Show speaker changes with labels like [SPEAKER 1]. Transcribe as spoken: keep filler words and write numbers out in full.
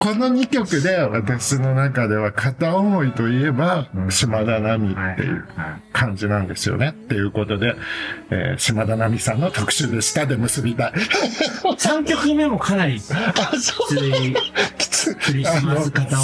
[SPEAKER 1] このにきょくで私の中では片思いといえば島田奈美っていう感じなんですよね。っていうことで、えー、島田奈美さんの特集でしたで結びたい。
[SPEAKER 2] さんきょくめもかなりきつい、きついクリスマス片思い。